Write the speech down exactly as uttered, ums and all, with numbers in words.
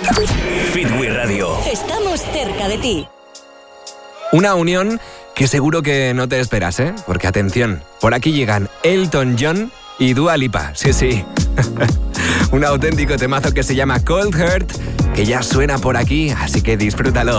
Fitwi Radio. Estamos cerca de ti. Una unión que seguro que no te esperas, ¿eh? Porque atención, por aquí llegan Elton John y Dua Lipa. Sí, sí. Un auténtico temazo que se llama Cold Heart, que ya suena por aquí, así que disfrútalo.